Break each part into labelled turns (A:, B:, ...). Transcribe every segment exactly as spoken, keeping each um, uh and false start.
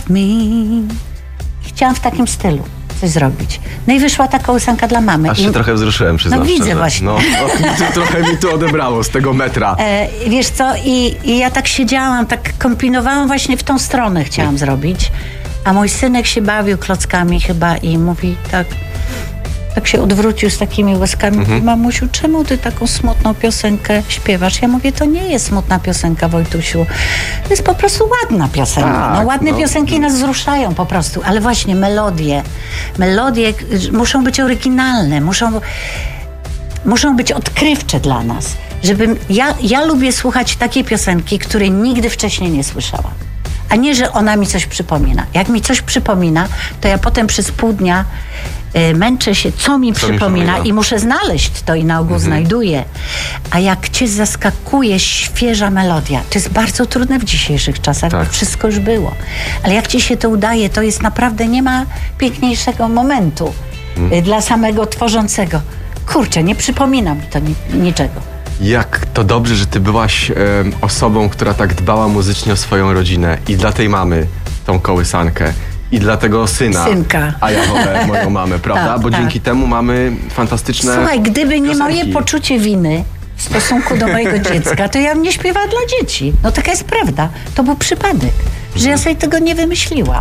A: me. I chciałam w takim stylu coś zrobić. No i wyszła ta kołysanka dla mamy.
B: Aż się
A: I...
B: trochę wzruszyłem, przyznam
A: No widzę
B: szczerze.
A: właśnie.
B: No, no, trochę mi to odebrało z tego metra.
A: E, wiesz co, I, i ja tak siedziałam, tak kombinowałam właśnie w tą stronę chciałam mm. zrobić, a mój synek się bawił klockami chyba i mówi tak, tak się odwrócił z takimi łezkami. Mm-hmm. Mamusiu, czemu ty taką smutną piosenkę śpiewasz? Ja mówię, to nie jest smutna piosenka, Wojtusiu. To jest po prostu ładna piosenka.
B: Tak,
A: no, ładne
B: no.
A: piosenki nas wzruszają po prostu, ale właśnie melodie. Melodie muszą być oryginalne, muszą, muszą być odkrywcze dla nas. Żebym, ja, ja lubię słuchać takiej piosenki, której nigdy wcześniej nie słyszałam. A nie, że ona mi coś przypomina. Jak mi coś przypomina, to ja potem przez pół dnia y, męczę się, co mi
B: co
A: przypomina
B: mi przypomina
A: i muszę znaleźć to i na ogół
B: mhm.
A: znajduję. A jak cię zaskakuje świeża melodia, to jest bardzo trudne w dzisiejszych czasach,
B: tak.
A: bo wszystko już było. Ale jak ci się to udaje, to jest naprawdę, nie ma piękniejszego momentu mhm. y, dla samego tworzącego. Kurczę, nie przypomina mi to ni- niczego.
B: Jak to dobrze, że ty byłaś e, osobą, która tak dbała muzycznie o swoją rodzinę i dla tej mamy tą kołysankę i dla tego syna.
A: Synka.
B: A ja wolę moją mamę, prawda?
A: Tak,
B: Bo
A: tak.
B: dzięki temu mamy fantastyczne
A: Słuchaj, gdyby nie
B: piosenki.
A: moje poczucie winy w stosunku do mojego dziecka, to ja bym nie śpiewała dla dzieci. No taka jest prawda. To był przypadek, że ja sobie tego nie wymyśliłam.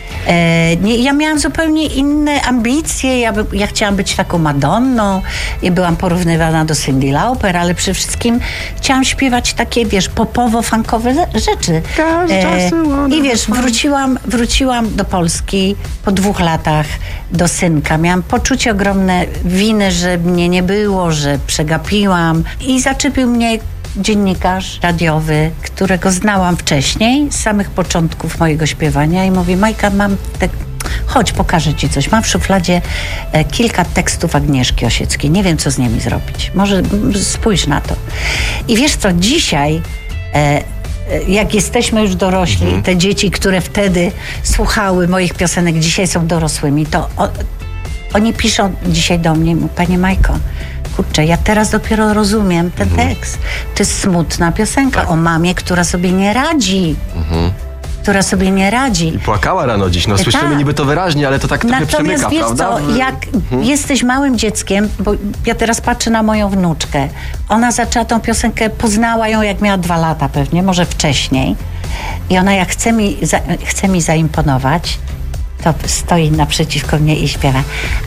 A: E, nie, ja miałam zupełnie inne ambicje. Ja, by, ja chciałam być taką Madonną i byłam porównywana do Cyndi Lauper, ale przede wszystkim chciałam śpiewać takie, wiesz, popowo-funkowe rzeczy. E, I wiesz, wróciłam, wróciłam do Polski po dwóch latach do synka. Miałam poczucie ogromne winy, że mnie nie było, że przegapiłam i zaczepił mnie dziennikarz radiowy, którego znałam wcześniej, z samych początków mojego śpiewania i mówi, Majka, mam te... chodź, pokażę ci coś. Mam w szufladzie e, kilka tekstów Agnieszki Osieckiej. Nie wiem, co z nimi zrobić. Może m, spójrz na to. I wiesz co, dzisiaj e, e, jak jesteśmy już dorośli, mhm. te dzieci, które wtedy słuchały moich piosenek, dzisiaj są dorosłymi, to o, oni piszą dzisiaj do mnie, panie Majko, kurczę, ja teraz dopiero rozumiem ten mhm. tekst. To jest smutna piosenka tak. o mamie, która sobie nie radzi. Mhm. Która sobie nie radzi.
B: I płakała rano dziś. No słyszymy
A: tak.
B: niby to wyraźnie, ale to tak trochę
A: Natomiast
B: przemyka,
A: wiesz
B: prawda?
A: co, jak mhm. jesteś małym dzieckiem, bo ja teraz patrzę na moją wnuczkę. Ona zaczęła tą piosenkę, poznała ją jak miała dwa lata pewnie, może wcześniej. I ona jak chce mi, za, chce mi zaimponować, to stoi naprzeciwko mnie i śpiewa,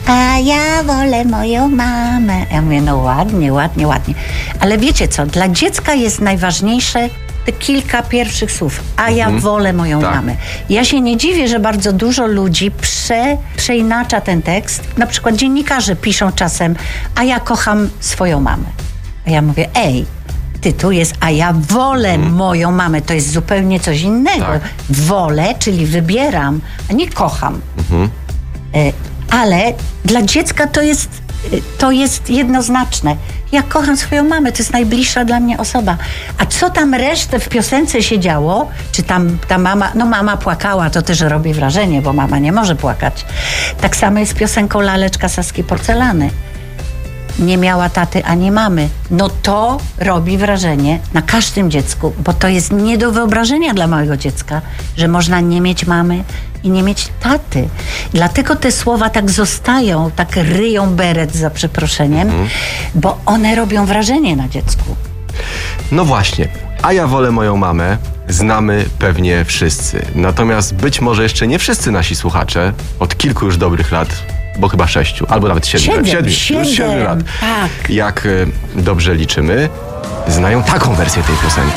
A: a ja wolę moją mamę. Ja mówię, no ładnie, ładnie, ładnie. Ale wiecie co, dla dziecka jest najważniejsze te kilka pierwszych słów. A ja mhm. wolę moją
B: tak.
A: mamę. Ja się nie dziwię, że bardzo dużo ludzi prze, przeinacza ten tekst. Na przykład dziennikarze piszą czasem, a ja kocham swoją mamę. A ja mówię, ej, tytuł jest, a ja wolę mhm. moją mamę. To jest zupełnie coś innego. Tak. Wolę, czyli wybieram, a nie kocham. Mhm. E, ale dla dziecka to jest, to jest jednoznaczne. Ja kocham swoją mamę, to jest najbliższa dla mnie osoba. A co tam resztę w piosence się działo? Czy tam ta mama, no mama płakała, to też robi wrażenie, bo mama nie może płakać. Tak samo jest z piosenką Laleczka Saskiej Porcelany. Nie miała taty ani mamy. No to robi wrażenie na każdym dziecku, bo to jest nie do wyobrażenia dla małego dziecka, że można nie mieć mamy i nie mieć taty. Dlatego te słowa tak zostają, tak ryją beret za przeproszeniem, mhm. bo one robią wrażenie na dziecku.
B: No właśnie, a ja wolę moją mamę znamy pewnie wszyscy. Natomiast być może jeszcze nie wszyscy nasi słuchacze od kilku już dobrych lat, bo chyba sześciu, albo nawet siedmiu.
A: Siedem,
B: siedmiu,
A: siedem,
B: już siedmiu lat.
A: Tak.
B: Jak y, dobrze liczymy, znają taką wersję tej piosenki.